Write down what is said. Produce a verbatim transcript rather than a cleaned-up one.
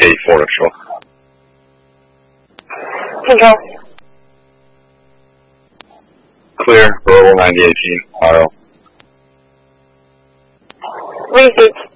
four的说。 Control. Clear, verbal ninety eighteen, R O. Repeat.